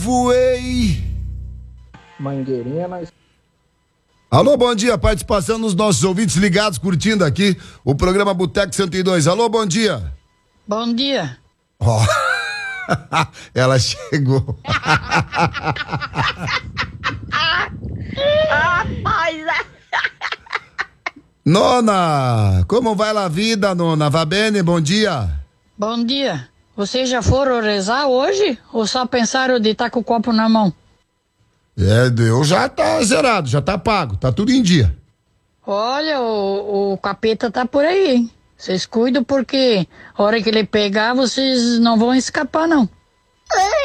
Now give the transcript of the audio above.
voei. Mangueirinha na... Alô, bom dia, participação dos nossos ouvintes ligados, curtindo aqui o programa Boteco 102. Alô, bom dia. Bom dia. Ó, ela chegou. Nona, como vai a vida, nona? Va bene? Bom dia. Bom dia. Vocês já foram rezar hoje? Ou só pensaram de estar com o copo na mão? Deus já tá zerado, já tá pago, tá tudo em dia. Olha, o capeta tá por aí, hein? Vocês cuidam porque a hora que ele pegar, vocês não vão escapar, não.